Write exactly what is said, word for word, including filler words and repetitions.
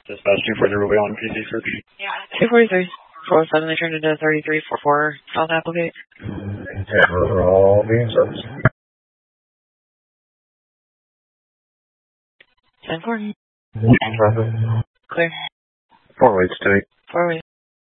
Dispatch two forty Ruby on P C search. two forty-three, four oh seven, they turned into thirty-three forty-four South Applegate. We're all being serviced. ten four. Clear. Clear. Four waits to eight. Four waits.